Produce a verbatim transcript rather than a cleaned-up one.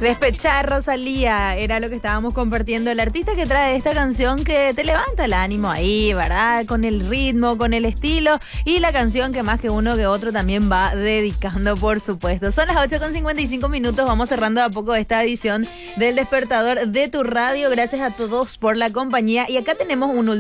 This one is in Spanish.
Despechar, Rosalía, era lo que estábamos compartiendo. El artista que trae esta canción que te levanta el ánimo ahí, ¿verdad? Con el ritmo, con el estilo. Y la canción que más que uno que otro también va dedicando, por supuesto. Son las ocho con cincuenta y cinco minutos. Vamos cerrando de a poco esta edición del Despertador de tu radio. Gracias a todos por la compañía. Y acá tenemos un último